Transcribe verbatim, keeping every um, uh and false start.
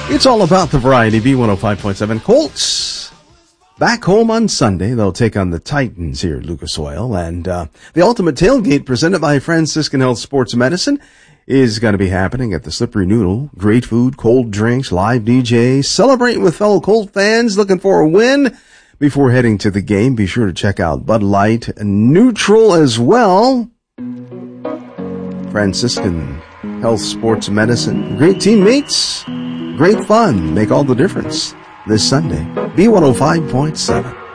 It's all about the variety. B one oh five point seven. Colts back home on Sunday. They'll take on the Titans here at Lucas Oil. And uh, the Ultimate Tailgate, presented by Franciscan Health Sports Medicine, is going to be happening at the Slippery Noodle. Great food, cold drinks, live D Js. Celebrating with fellow Colt fans looking for a win. Before heading to the game, be sure to check out Bud Light Neutral as well. Franciscan Health Sports Medicine. Great teammates. Great fun. Make all the difference this Sunday. B one oh five point seven.